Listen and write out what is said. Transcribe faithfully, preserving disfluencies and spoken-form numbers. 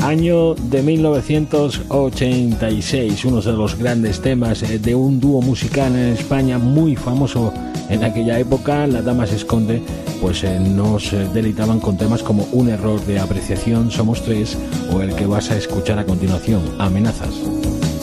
Año de mil novecientos ochenta y seis, uno de los grandes temas de un dúo musical en España muy famoso en aquella época, La Dama se esconde, pues eh, nos deleitaban con temas como Un error de apreciación, Somos tres, o el que vas a escuchar a continuación, Amenazas.